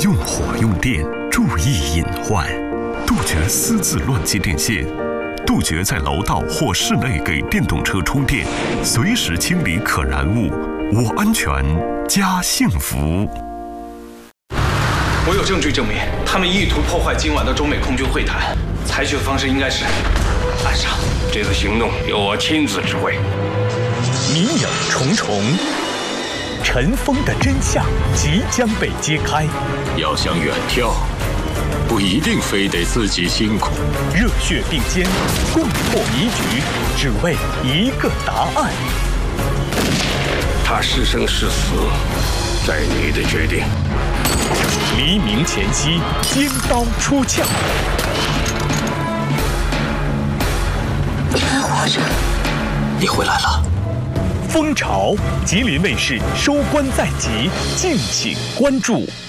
用火用电，注意隐患，杜绝私自乱接电线，杜绝在楼道或室内给电动车充电，随时清理可燃物。我安全，家幸福。 我有证据证明，他们意图破坏今晚的中美空军会谈，采取的方式应该是暗杀。 这次行动由我亲自指挥。 谜影重重，尘封的真相即将被揭开。 要想远眺，不一定非得自己辛苦。 热血并肩，共破谜局，只为一个答案。 他是生是死，在你的决定。 黎明前夕，尖刀出鞘。 你还活着？ 你回来了。 蜂巢，吉林卫视收官在即，敬请关注。